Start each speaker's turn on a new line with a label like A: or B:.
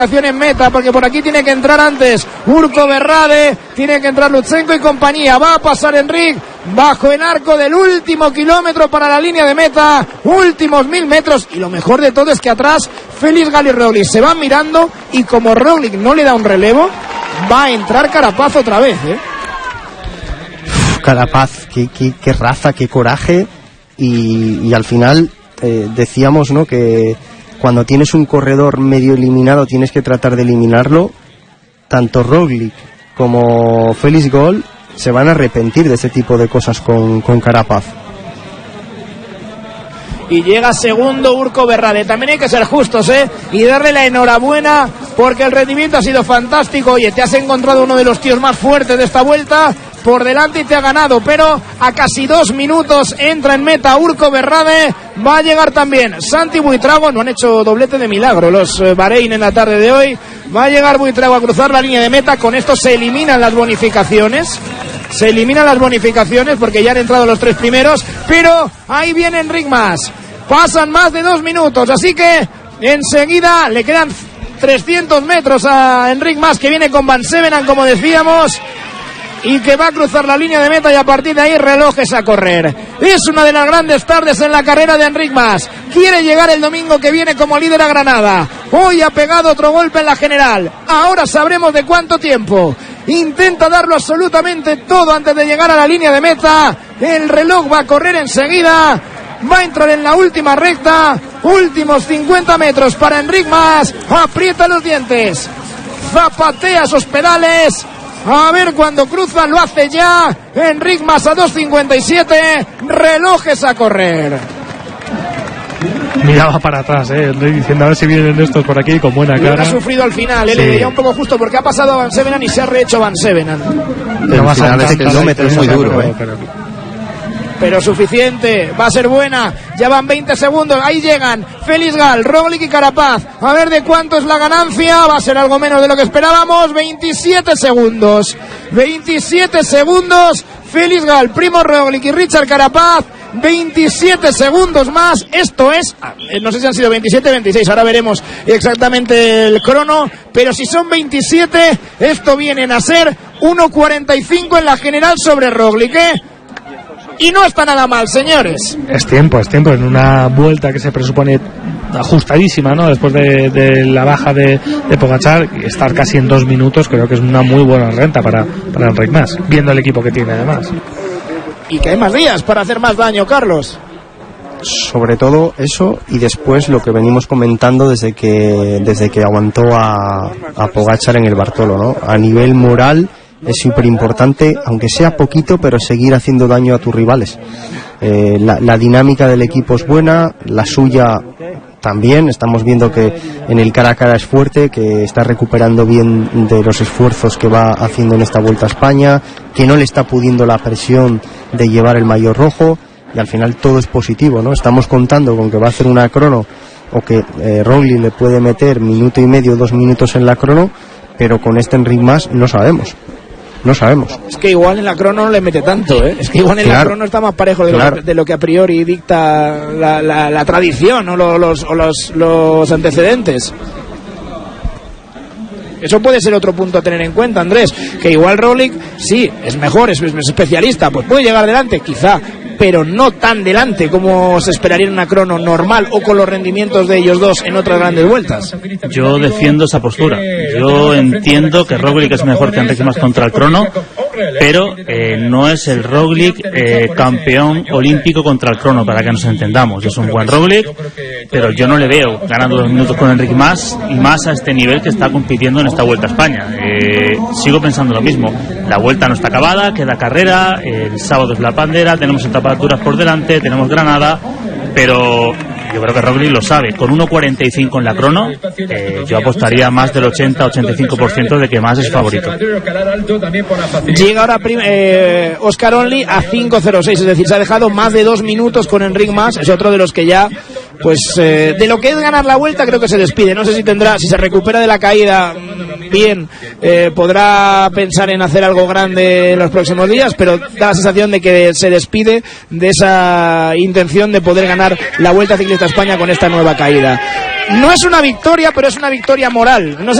A: en meta, porque por aquí tiene que entrar antes Urko Berrade, tiene que entrar Lutsenko y compañía. Va a pasar Enric bajo el arco del último kilómetro para la línea de meta, últimos 1000 metros, y lo mejor de todo es que atrás Félix Gal y Roglic se van mirando, y como Roglic no le da un relevo, va a entrar Carapaz otra vez,
B: Carapaz, qué raza, qué coraje, y al final decíamos, ¿no?, que cuando tienes un corredor medio eliminado tienes que tratar de eliminarlo. Tanto Roglic como Félix Gal se van a arrepentir de ese tipo de cosas con Carapaz.
A: Y llega segundo Urko Berrade. También hay que ser justos, y darle la enhorabuena, porque el rendimiento ha sido fantástico. Oye, te has encontrado uno de los tíos más fuertes de esta vuelta por delante y te ha ganado, pero a casi 2 minutos entra en meta Urko Berrade. Va a llegar también Santi Buitrago. No han hecho doblete de milagro los Bahrein en la tarde de hoy. Va a llegar Buitrago a cruzar la línea de meta. Con esto se eliminan las bonificaciones. Porque ya han entrado los 3 primeros. Pero ahí viene Enric Mas. Pasan más de 2 minutos, así que enseguida le quedan 300 metros a Enric Mas, que viene con Van Sevenant, como decíamos, y que va a cruzar la línea de meta, y a partir de ahí relojes a correr. Es una de las grandes tardes en la carrera de Enric Mas. Quiere llegar el domingo que viene como líder a Granada. Hoy ha pegado otro golpe en la general. Ahora sabremos de cuánto tiempo. Intenta darlo absolutamente todo antes de llegar a la línea de meta. El reloj va a correr enseguida. Va a entrar en la última recta. Últimos 50 metros para Enric Mas. Aprieta los dientes, zapatea esos pedales. A ver cuando cruzan, lo hace ya Enric Mas a 2.57. Relojes a correr.
C: Miraba para atrás, diciendo a ver si vienen estos por aquí con buena cara.
A: Ha sufrido al final, le veía un poco justo, porque ha pasado a Van Sevenant y se ha rehecho Van Sevenant.
B: El final de ese kilómetro es muy duro,
A: Pero suficiente, va a ser buena. Ya van 20 segundos, ahí llegan Félix Gal, Roglic y Carapaz. A ver de cuánto es la ganancia. Va a ser algo menos de lo que esperábamos. 27 segundos. 27 segundos. Félix Gal, Primo Roglic y Richard Carapaz. 27 segundos más. Esto es, no sé si han sido 27 o 26, ahora veremos exactamente el crono, pero si son 27, esto vienen a ser 1.45 en la general sobre Roglic, y no está nada mal, señores.
C: Es tiempo en una vuelta que se presupone ajustadísima, ¿no? Después de la baja de Pogačar, y estar casi en 2 minutos creo que es una muy buena renta para Enric Mas, viendo el equipo que tiene además.
A: Y que hay más días para hacer más daño, Carlos.
B: Sobre todo eso, y después lo que venimos comentando desde que aguantó a Pogačar en el Bartolo, ¿no? A nivel moral es súper importante, aunque sea poquito, pero seguir haciendo daño a tus rivales. La dinámica del equipo es buena, la suya también. Estamos viendo que en el cara a cara es fuerte, que está recuperando bien de los esfuerzos que va haciendo en esta Vuelta a España, que no le está pudiendo la presión de llevar el maillot rojo, y al final todo es positivo, ¿no? Estamos contando con que va a hacer una crono, o que Roglic le puede meter 1.5 minutos, 2 minutos en la crono, pero con este Enric Mas no sabemos.
A: Es que igual en la crono no le mete tanto, Es que igual en la crono está más parejo de lo que a priori dicta la tradición o los antecedentes. Eso puede ser otro punto a tener en cuenta, Andrés, que igual Roglic sí, es mejor, es especialista, pues puede llegar delante, quizá, pero no tan delante como se esperaría en una crono normal o con los rendimientos de ellos dos en otras grandes vueltas.
D: Yo defiendo esa postura. Yo entiendo que Roglic es mejor que Enric Mas contra el crono, pero no es el Roglic campeón olímpico contra el crono, para que nos entendamos. Es un buen Roglic, pero yo no le veo ganando 2 minutos con Enric Mas, y más a este nivel que está compitiendo en esta Vuelta a España. Sigo pensando lo mismo. La vuelta no está acabada, queda carrera, el sábado es la Bandera, tenemos etapas duras por delante, tenemos Granada, pero yo creo que Roglic lo sabe. Con 1.45 en la crono, yo apostaría más del 80-85% de que Mas es favorito.
A: Llega ahora Oscar Only a 5.06, es decir, se ha dejado más de 2 minutos con Enric Mas. Es otro de los que ya, pues de lo que es ganar la vuelta, creo que se despide. No sé si se recupera de la caída también podrá pensar en hacer algo grande en los próximos días, pero da la sensación de que se despide de esa intención de poder ganar la Vuelta Ciclista a España con esta nueva caída. No es una victoria, pero es una victoria moral. No sé